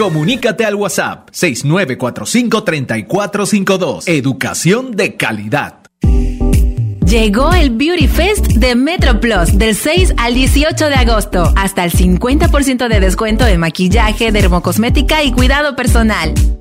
Comunícate al WhatsApp 6945-3452. Educación de calidad. Llegó el Beauty Fest de MetroPlus del 6 al 18 de agosto. Hasta el 50% de descuento en maquillaje, dermocosmética y cuidado personal.